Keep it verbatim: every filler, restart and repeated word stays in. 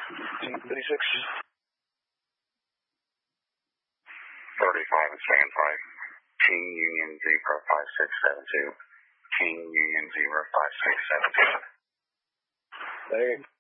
thirty-six. thirty-five and stand five. King Union zero five six seven two. King Union zero five six seven two. There you go.